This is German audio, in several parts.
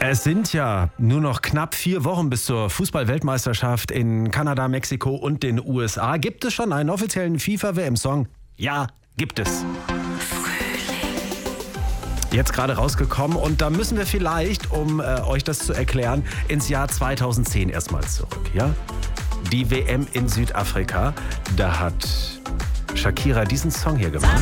Es sind ja nur noch knapp 4 Wochen bis zur Fußball-Weltmeisterschaft in Kanada, Mexiko und den USA. Gibt es schon einen offiziellen FIFA-WM-Song? Ja, gibt es. Jetzt gerade rausgekommen und da müssen wir vielleicht, um euch das zu erklären, ins Jahr 2010 erstmal zurück. Ja? Die WM in Südafrika, da hat Shakira diesen Song hier gemacht.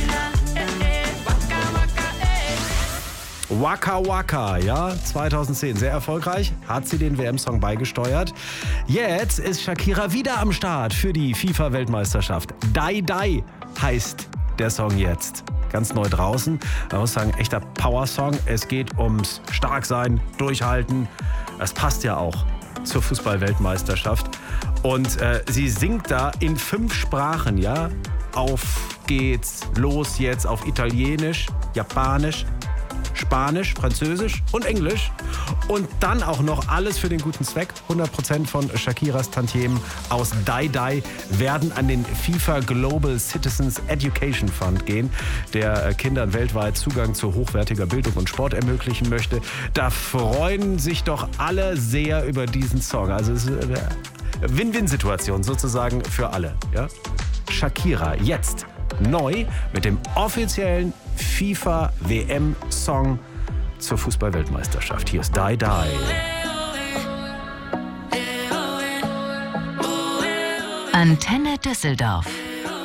Waka Waka, ja, 2010, sehr erfolgreich, hat sie den WM-Song beigesteuert. Jetzt ist Shakira wieder am Start für die FIFA-Weltmeisterschaft. Die Die heißt der Song jetzt. Ganz neu draußen. Man muss sagen, echter Power-Song. Es geht ums Starksein, Durchhalten. Das passt ja auch zur Fußball-Weltmeisterschaft. Und sie singt da in 5 Sprachen, ja. Auf geht's, los jetzt auf Italienisch, Japanisch, Spanisch, Französisch und Englisch. Und dann auch noch alles für den guten Zweck. 100% von Shakiras Tantiemen aus Die Die werden an den FIFA Global Citizens Education Fund gehen, der Kindern weltweit Zugang zu hochwertiger Bildung und Sport ermöglichen möchte. Da freuen sich doch alle sehr über diesen Song. Also es ist eine Win-Win-Situation sozusagen für alle. Ja? Shakira jetzt neu mit dem offiziellen FIFA-WM-Song zur Fußball-Weltmeisterschaft. Hier ist Die Die. Antenne Düsseldorf.